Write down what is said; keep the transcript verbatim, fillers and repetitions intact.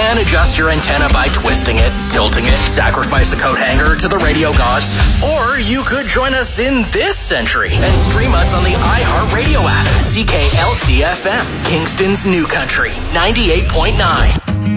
can adjust your antenna by twisting it, tilting it, sacrifice a coat hanger to the radio gods, or you could join us in this century and stream us on the iHeartRadio app. C K L C F M, Kingston's New Country, ninety-eight point nine.